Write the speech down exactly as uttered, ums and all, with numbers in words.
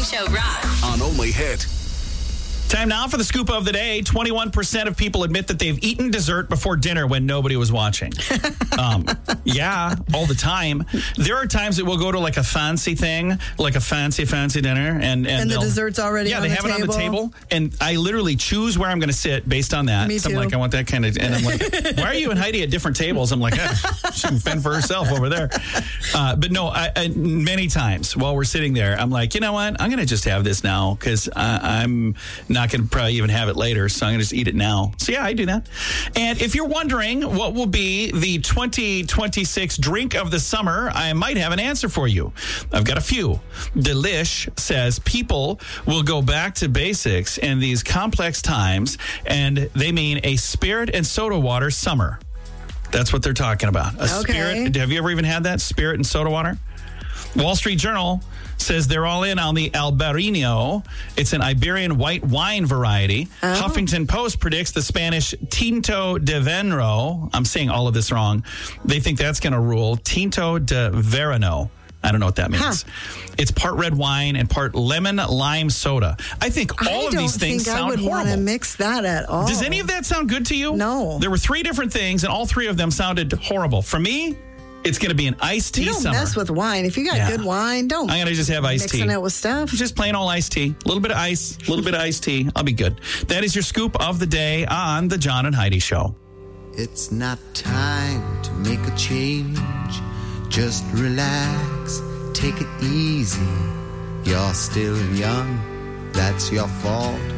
Show rocks. On Only Hit. Time now for the scoop of the day. twenty-one percent of people admit that they've eaten dessert before dinner when nobody was watching. um, yeah, all the time. There are times that we'll go to like a fancy thing, like a fancy, fancy dinner. And, and, And the they'll- dessert's already yeah, on they the have it on the table. table. And I literally choose where I'm going to sit based on that. Me So I'm too. like, I want that kind of, and I'm like, why are you and Heidi at different tables? I'm like, eh, she can fend for herself over there. Uh, but no, I, I, many times while we're sitting there, I'm like, you know what? I'm going to just have this now because I'm not going to probably even have it later. So I'm going to just eat it now. So yeah, I do that. And if you're wondering what will be the twenty twenty-six drink of the summer, I might have an answer for you. I've got a few. Delish says people will go back to basics in these complex times, and they mean a spirit and soda water summer. That's what they're talking about. A Okay. spirit. Have you ever even had that? Spirit and soda water? Wall Street Journal says they're all in on the Albarino. It's an Iberian white wine variety. Oh. Huffington Post predicts the Spanish Tinto de Venro. I'm saying all of this wrong. They think that's going to rule. Tinto de Verano. I don't know what that means. Huh. It's part red wine and part lemon lime soda. I think all I of don't these things think I sound would want to horrible. mix that at all. Does any of that sound good to you? No. There were three different things, and all three of them sounded horrible. For me, it's going to be an iced tea You don't summer. mess with wine. If you got Yeah. good wine, don't. I'm going to just have iced tea. Mixing it with stuff. Just plain old iced tea. A little bit of ice, a little bit of iced tea. I'll be good. That is your scoop of the day on the John and Heidi Show. It's not time to make a change. Just relax, take it easy. You're still young, that's your fault.